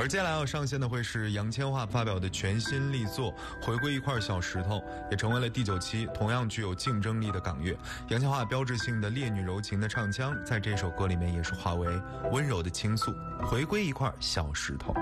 而接下来要上线的会是杨千嬅发表的全新力作《回归一块小石头》，也成为了第9期同样具有竞争力的港乐。杨千嬅标志性的烈女柔情的唱腔，在这首歌里面也是化为温柔的倾诉。回归一块小石头。